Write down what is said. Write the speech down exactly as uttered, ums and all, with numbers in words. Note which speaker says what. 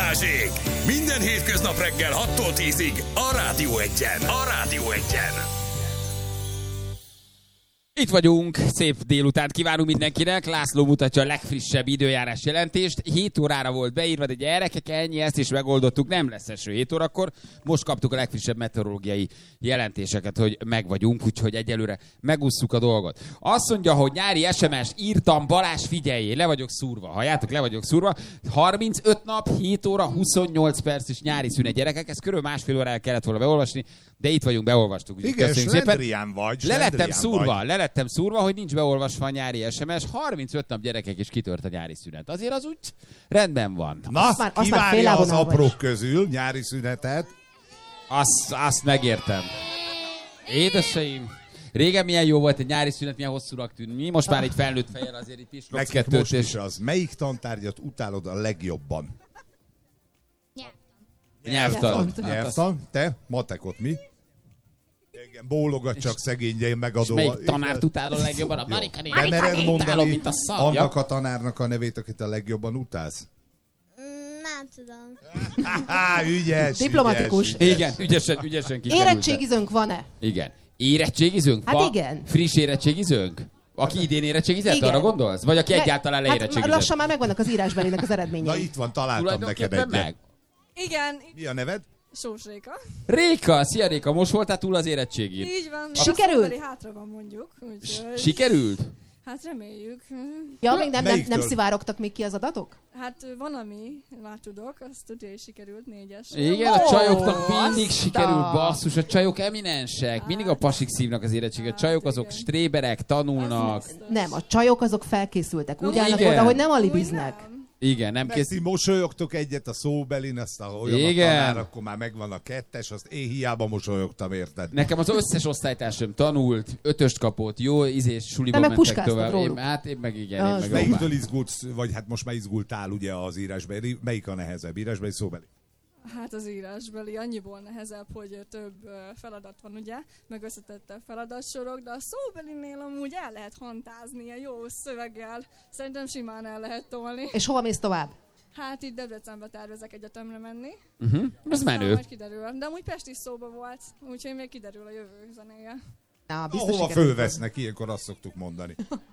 Speaker 1: Balázsék! Minden hétköznap reggel hattól tízig a Rádió Egyen. A Rádió Egyen.
Speaker 2: Itt vagyunk, szép délutánt kívánunk mindenkinek. László mutatja a legfrissebb időjárás jelentést. hét órára volt beírva, de gyerekek, ennyi, ezt is megoldottuk, nem lesz eső hét órakor. Most kaptuk a legfrissebb meteorológiai jelentéseket, hogy meg vagyunk, úgyhogy egyelőre megússzuk a dolgot. Azt mondja, hogy nyári es em es írtam, Balázs, figyelj, le vagyok szúrva. Halljátok, le vagyok szúrva. harmincöt nap, hét óra, huszonnyolc perc és nyári szünet, gyerekek. Ez körülbelül másfél órára kellett volna beolvasni, de itt vagyunk, beolvastuk.
Speaker 3: Igen, slendrián vagy.
Speaker 2: Le lettem szúrva, le lettem szúrva, hogy nincs beolvasva a nyári es em es. harmincöt nap, gyerekek, és kitört a nyári szünet. Azért az úgy rendben van.
Speaker 3: Na, azt már, azt kivárja az aprók közül nyári szünetet?
Speaker 2: Azt, azt megértem. Édeseim, régen milyen jó volt egy nyári szünet, milyen hosszúnak tűnt. Mi most már egy felnőtt fejjel azért itt is.
Speaker 3: Neked most is az. Melyik tantárgyat utálod a legjobban?
Speaker 2: Nyelvtan.
Speaker 3: Nyelvtan. Te? Matekot mi? Igen, bólogat csak szegénye megadó.
Speaker 2: És melyik tanárt utálod a legjobban? A Marika néni.
Speaker 3: Nem mered mondani
Speaker 2: mint a szarja.
Speaker 3: Annak a tanárnak a nevét, akit a legjobban utálsz?
Speaker 4: Nem tudom.
Speaker 3: Há, ügyes,
Speaker 5: diplomatikus.
Speaker 3: Ügyes,
Speaker 2: igen, ügyesen, ügyesen kikerült.
Speaker 5: Érettségizőnk van-e?
Speaker 2: Igen. Érettségizőnk?
Speaker 5: Hát
Speaker 2: van?
Speaker 5: igen.
Speaker 2: Friss érettségizőnk? Aki idén érettségizett,
Speaker 5: igen.
Speaker 2: arra gondolsz? Vagy aki
Speaker 5: Me-
Speaker 2: egyáltalán
Speaker 5: hát
Speaker 2: leérettségizett?
Speaker 5: lassan már megvannak az írásbelinek az eredményei.
Speaker 3: Na itt van, találtam neked egyet.
Speaker 2: meg?
Speaker 6: Igen.
Speaker 3: Mi a neved?
Speaker 6: Sós Réka.
Speaker 2: Réka, szia Réka, most voltál túl az érettségén?
Speaker 6: Így van.
Speaker 5: Sikerült?
Speaker 6: A hátra van mondjuk. Úgyhogy...
Speaker 2: Sikerült?
Speaker 6: Hát reméljük.
Speaker 5: Ja, még nem, nem, nem szivárogtak még ki az adatok?
Speaker 6: Hát van, ami már tudok, azt tudja, hogy sikerült négyes.
Speaker 2: Igen, a csajoknak mindig sikerült, basszus, a csajok eminensek, mindig a pasik szívnak az érettséget. A csajok azok stréberek, tanulnak.
Speaker 5: Nem, a csajok azok felkészültek, úgy
Speaker 2: Na,
Speaker 5: állnak
Speaker 2: igen.
Speaker 5: oda, hogy nem alibiznek.
Speaker 2: Igen, nem kész...
Speaker 3: Messi, mosolyogtok egyet a szóbelin, azt a olyan
Speaker 2: Igen.
Speaker 3: a tanár, akkor már megvan a kettes, azt én hiába mosolyogtam, érted?
Speaker 2: Nekem az összes osztálytársam tanult, ötöst kapott, jó ízés, suliban
Speaker 5: meg
Speaker 2: mentek
Speaker 5: puskáztad
Speaker 2: tovább. Én,
Speaker 5: róluk.
Speaker 2: hát én meg igen, én
Speaker 5: Az
Speaker 2: meg
Speaker 3: Melyiktől
Speaker 2: robbá.
Speaker 3: izgultsz, vagy hát most már izgultál ugye az írásbeli, melyik a nehezebb, írásbeli, szóbeli?
Speaker 6: Hát az írásbeli annyiból nehezebb, hogy több feladat van, ugye, meg összetettebb feladatsorok, de a szóbelinél amúgy el lehet fantázni ilyen jó szöveggel. Szerintem simán el lehet tolni.
Speaker 5: És hova mész tovább?
Speaker 6: Hát itt Debrecenbe tervezek egyetemre menni.
Speaker 2: Uh-huh. Ez
Speaker 6: Aztán
Speaker 2: menő.
Speaker 6: majd kiderül. De amúgy Pest is szóba volt, úgyhogy még kiderül a jövő zenéje.
Speaker 5: Na, biztos
Speaker 3: Ahova
Speaker 5: sikerült.
Speaker 3: fölvesznek, ilyenkor azt szoktuk mondani.